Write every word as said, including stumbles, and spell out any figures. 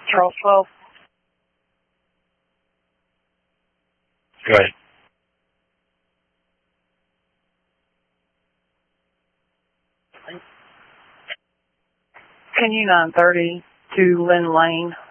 Charles twelve. Go ahead. Can you nine thirty to Lynn Lane?